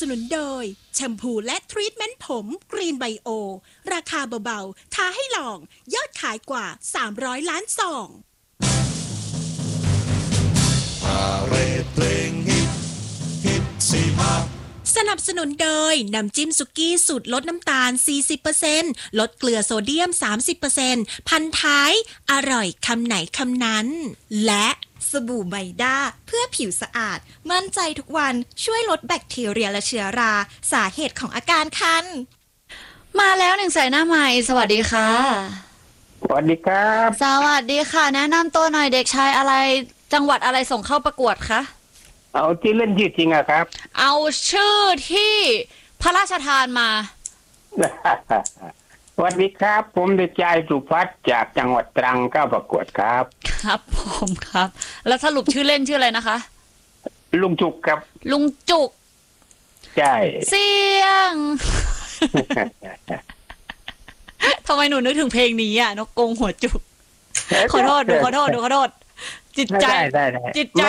สนุนโดยแชมพูและทรีทเมนต์ผมกรีนไบโอราคาเบาๆท้าให้ลองยอดขายกว่า300ล้านซองเพลงฮิตซีมาสนับสนุนโดยน้ำจิ้มสุกี้สูตรลดน้ำตาล 40% ลดเกลือโซเดียม 30% พันท้ายอร่อยคำไหนคำนั้นและสบู่ไบด้าเพื่อผิวสะอาดมั่นใจทุกวันช่วยลดแบคทีเรียและเชื้อราสาเหตุของอาการคันมาแล้วหนึ่งสายหน้าใหม่สวัสดีค่ะสวัสดีครับสวัสดีค่ะแนะนำตัวหน่อยเด็กชายอะไรจังหวัดอะไรส่งเข้าประกวดคะเอาที่เล่นชื่อจริงอะครับเอาชื่อที่พระราชทานมาสวัสดีครับผมเด็กชายสุพัฒน์จากจังหวัดตรังเข้าประกวดครับครับผมครับแล้วสรุปชื่อเล่นชื่ออะไรนะคะลุงจุกครับลุงจุกใช่เสียง ทำไมหนูนึกถึงเพลงนี้อ่ะนกกงหัวจุกขอโทษจิตใจจิตใจ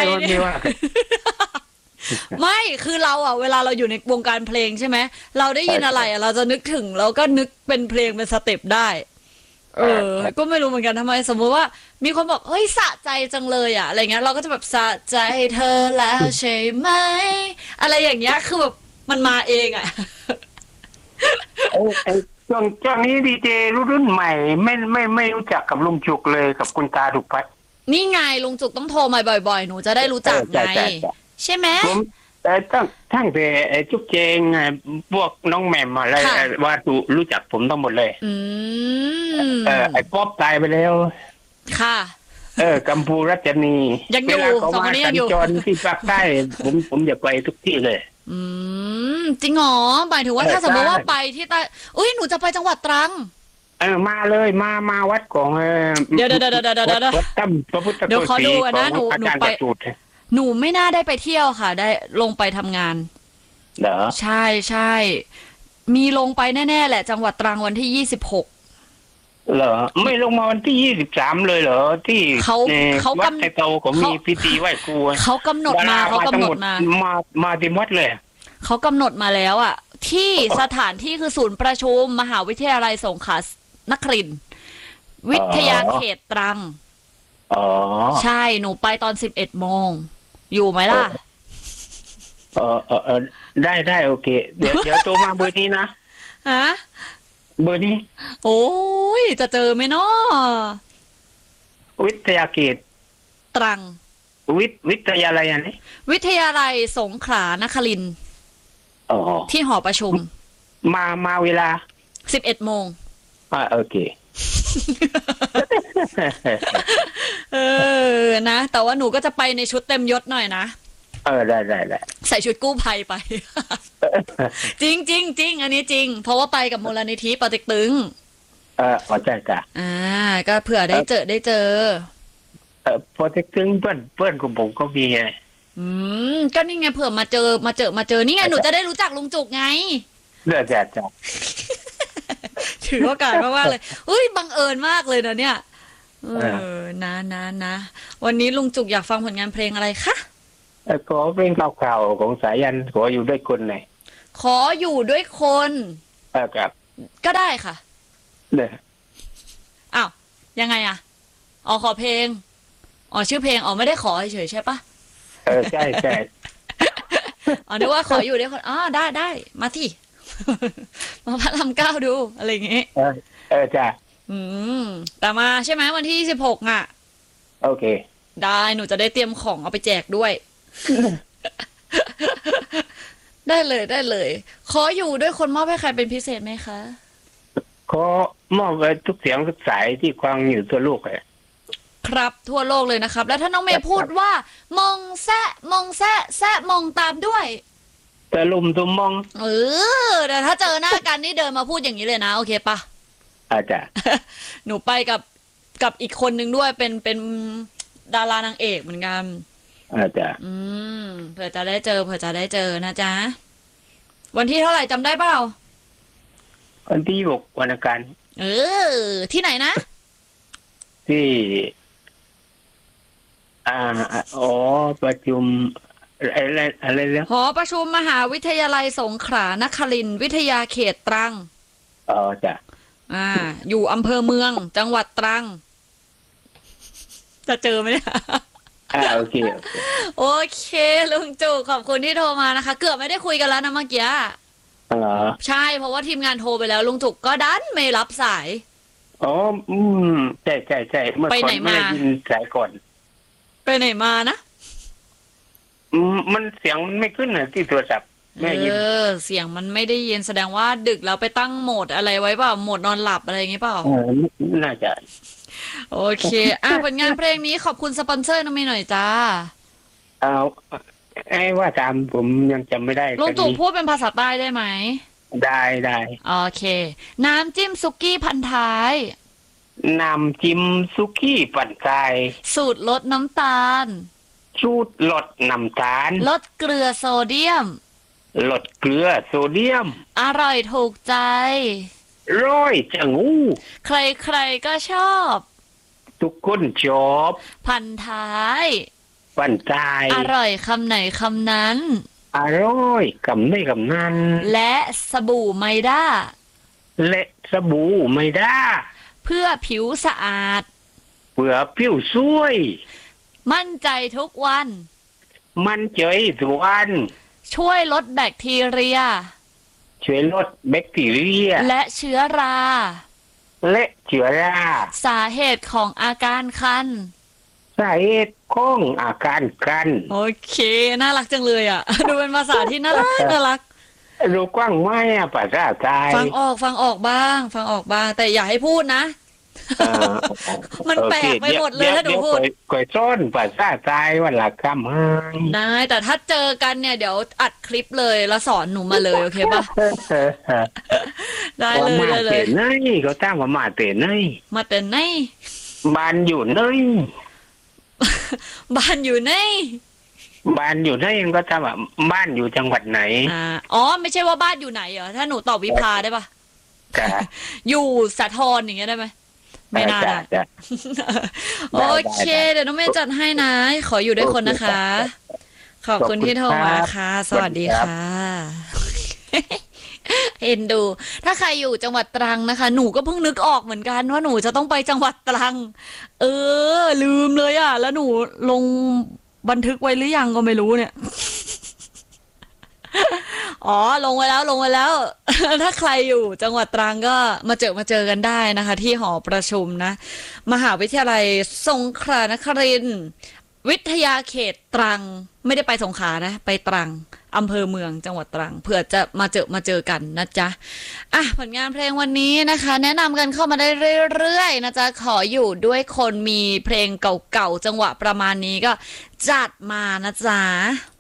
ไม่คือเราอ่ะเวลาเราอยู่ในวงการเพลงใช่ไหมเราได้ยินอะไรอ่ะเราจะนึกถึงเราก็นึกเป็นเพลงเป็นสเต็ปได้ก็ไม่รู้เหมือนกันทำไมสมมุติว่ามีคนบอกเฮ้ยสะใจจังเลยอ่ะอะไรเงี้ยเราก็จะแบบสะใจเธอแล้วใช่ไหมอะไรอย่างเงี้ยคือแบบมันมาเองอ่ะช่วงนี้ดีเจรุ่นใหม่ไม่รู้จักกับลุงจุกเลยกับคุณตาดุพัฒน์นี่ไงลุงจุกต้องโทรมาบ่อยๆหนูจะได้รู้จักไงใช่ไหมผมทั้งแต่จุกเจงพวกน้องแหม่มอะไรว่ารู้จักผมทั้งหมดเลยไอ้ป๊อบตายไปแล้วค่ะกัมพูรัชนียังอยู่สองคนนี้ยังอยู่จรที่ภาคใต้ผมอยากไปทุกที่เลยจริงหรอหมายถึงว่าถ้าสมมติว่าไปที่ใต้อุ้ยหนูจะไปจังหวัดตรังมาเลยมาวัดของเดี๋ยววัดตั้มพระพุทธโฆษีนะหนูไปหนูไม่น่าได้ไปเที่ยวค่ะได้ลงไปทำงานเหรอใช่มีลงไปแน่ๆแหละจังหวัดตรังวันที่26 เหรอไม่ลงมาวันที่23เลยเหรอที่วัดไทโตก็มีพิธีไหว้ครูเขากำหนดมามาที่วัดเลยเขากำหนดมาแล้วอ่ะที่สถานที่คือศูนย์ประชุมมหาวิทยาลัยสงขลานครินทร์วิทยาเขตตรังใช่หนูไปตอน11 โมงอยู่ไหมล่ะได้โอเคเดี๋ยวโทรมาเบอร์นี้นะฮะเบอร์นี้โอ้ยจะเจอไหมเนาะวิทยาเขตตรังวิทยาลัยอะไรวิทยาลัยสงขลานครินทร์ที่หอประชุมมาเวลา 11 โมงโอเคนะแต่ว่าหนูก็จะไปในชุดเต็มยศหน่อยนะได้ใส่ชุดกู้ภัยไปจริงอันนี้จริงเพราะว่าไปกับมูลนิธิปเต็กตึงใช่จ้ะก็เผื่อได้เจอปเต็กตึงเพื่อนของผมก็มีไงก็นี่ไงเผื่อมาเจอนี่ไงหนูจะได้รู้จักลุงจุกไงจ้ะถือโอกาสมากๆเลยอุ้ยบังเอิญมากเลยนะเนี่ยนะวันนี้ลุงจุกอยากฟังผลงานเพลงอะไรคะขอเพลงเก่าๆของสายันขออยู่ด้วยคนหน่อยขออยู่ด้วยคนครับก็ได้ค่ะเนี่ยอ้าวยังไงอ่ะขอเพลงชื่อเพลงไม่ได้ขอเฉยใช่ปะใช่นึกว่าขออยู่ด้วยคนได้มาที่มาพระราม9ดูอะไรอย่างงี้จ้ะแต่มาใช่ไหมวันที่26อ่ะโอเคได้หนูจะได้เตรียมของเอาไปแจกด้วย ได้เลยขออยู่ด้วยคนมอบให้ใครเป็นพิเศษไหมคะขอมอบไว้ทุกเสียงทุกสายที่ฟังอยู่ทั่วโลกเลยครับทั่วโลกเลยนะครับแล้วถ้าน้องเมย์พูดว่ามองแซะมองตามด้วยตะลุมตุมมองแต่ถ้าเจอหน้ากันนี่เดินมาพูดอย่างนี้เลยนะโอเคปะจ้ะหนูไปกับอีกคนนึงด้วยเป็นดารานางเอกเหมือนกันจ้ะเผื่อจะได้เจอนะจ๊ะวันที่เท่าไหร่จำได้เปล่าวันที่6วันอังคารที่ไหนนะที่ประชุมอะไรเรื่องหอประชุมมหาวิทยาลัยสงขลานครินทร์วิทยาเขตตรังอ๋อจ้ะอยู่อำเภอเมืองจังหวัดตรัง จะเจอไหมเนี่ยโอเคโอเคลุงจุกขอบคุณที่โทรมานะคะ เกือบไม่ได้คุยกันแล้วนะเมื่อกี้เหรอใช่เพราะว่าทีมงานโทรไปแล้วลุงจุกก็ดันไม่รับสายอ๋อใช่เมื่อไปก่อไหนนไม่มาได้ยินสายก่อนไปไหนมานะมันเสียงมันไม่ขึ้นนะที่โทรศัพท์ไม่ยินเสียงมันไม่ได้ยินแสดงว่าดึกแล้วไปตั้งโหมดอะไรไว้เปล่าโหมดนอนหลับอะไรอย่างงี้เปล่าน่าจะโอเคผลงานเพลงนี้ขอบคุณสปอนเซอร์น้องเมย์หน่อยจ้าเอาไอ้ว่าตามผมยังจำไม่ได้ลุงจุกนี้พูดเป็นภาษาใต้ได้ไหมได้โอเค น้ำจิ้มซุกี้พันท้ายน้ำจิ้มซุกี้ปั่นไก่สูตรลดน้ำตาลสูตรลดน้ำตาลลดเกลือโซเดียมลดเกลือโซเดียมอร่อยถูกใจร้อยจะงูใครๆก็ชอบทุกคนชอบพันท้ายปั่นไก่อร่อยคำไหนคำนั้นอร่อยกำไม่กำนั้นและสบู่ไมด้าและสบู่ไม่ได้เพื่อผิวสะอาดเผื่อผิวสวยมั่นใจทุกวันมันเจยทุกวันช่วยลดแบคทีเรียช่วยลดแบคทีเรียและเชื้อราและเชื้อราสาเหตุของอาการคันสาเหตุของอาการคันโอเค น่ารักจังเลยอ่ะ ดูเป็นภาษาที่น่ารักรู้กว้างไหมอะภาษาไทยฟังออกบ้าง แต่อย่าให้พูดนะ มันแปลกไปหมดเลยถ้าหนูพูดก่อยซ้อนภาษาไทยวันละคำให้ได้แต่ถ้าเจอกันเนี่ยเดี๋ยวอัดคลิปเลยแล้วสอนหนูมาเลยโอเคปะได้เลยมาได้เลเตะยไหนเขาตั้งว่ามาเตะไหนมาแต่ไหนบ้านอยู่ไหนบ้านอยู่ไหนบ้านอยู่ไหนก็ตั้งว่าบ้านอยู่จังหวัดไหนอ๋อไม่ใช่ว่าบ้านอยู่ไหนเหรอถ้าหนูตอบวิภาได้ปะจ้ะอยู่สาทรอย่างเงี้ยได้ไหมไม่น่าได้จ้ะโอเคเดี๋ยวน้องเมย์จัดให้นะ ขออยู่ด้วยคนนะคะ ขอบคุณที่โทรมาค่ะ สวัสดีค่ะ เอ็นดู ถ้าใครอยู่จังหวัดตรังนะคะ หนูก็เพิ่งนึกออกเหมือนกันว่าหนูจะต้องไปจังหวัดตรัง ลืมเลยอ่ะ แล้วหนูลงบันทึกไว้หรือยังก็ไม่รู้เนี่ย อ๋อลงไว้แล้ว ถ้าใครอยู่จังหวัดตรังก็มาเจอกันได้นะคะ ที่หอประชุมนะ มหาวิทยาลัยสงขลานครินทร์วิทยาเขตตรัง ไม่ได้ไปสงขลานะ ไปตรังอำเภอเมืองจังหวัดตรังเผื่อจะมาเจอกันนะจ๊ะผลงานเพลงวันนี้นะคะ แนะนำกันเข้ามาได้เรื่อยๆนะจ๊ะขออยู่ด้วยคนมีเพลงเก่าๆจังหวะประมาณนี้ก็จัดมานะจ๊ะ